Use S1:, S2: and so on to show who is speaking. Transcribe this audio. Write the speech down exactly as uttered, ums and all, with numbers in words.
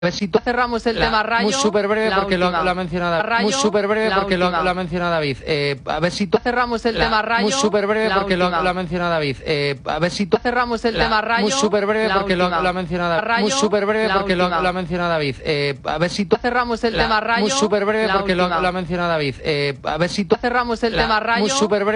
S1: A ver si tú cerramos el
S2: La-
S1: tema Rayo.
S2: muy súper breve
S1: la
S2: porque lo,
S1: última.
S2: lo ha mencionado David.
S1: Rayo,
S2: Muy súper breve
S1: la
S2: porque lo,
S1: última.
S2: lo ha mencionado David. Eh, a ver si tú
S1: cerramos el
S2: la-
S1: tema Rayo.
S2: Muy súper breve
S1: la
S2: porque lo,
S1: última.
S2: lo ha mencionado David. Eh, a ver si tú
S1: cerramos el
S2: la-
S1: tema Rayo.
S2: Muy súper breve
S1: la
S2: porque lo,
S1: última.
S2: lo ha mencionado David.
S1: Rayo,
S2: Muy súper breve
S1: la
S2: porque lo,
S1: última.
S2: lo ha mencionado David. Eh, a ver si tú
S1: cerramos el
S2: la-
S1: tema Rayo.
S2: Muy súper breve
S1: la
S2: porque lo,
S1: última.
S2: lo ha mencionado David. Eh, a ver si tú
S1: cerramos el
S2: la-
S1: tema Rayo.
S2: Muy súper breve